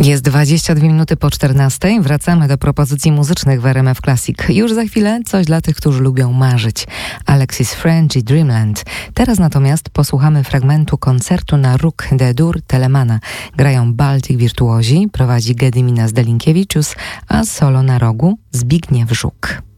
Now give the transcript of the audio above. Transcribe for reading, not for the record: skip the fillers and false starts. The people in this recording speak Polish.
Jest 22 minuty po 14. Wracamy do propozycji muzycznych w RMF Classic. Już za chwilę coś dla tych, którzy lubią marzyć. Alexis French i Dreamland. Teraz natomiast posłuchamy fragmentu koncertu na Rook de Dur Telemana. Grają Baltic Wirtuozi, prowadzi Gediminas Delinkievičius, a solo na rogu Zbigniew Żuk.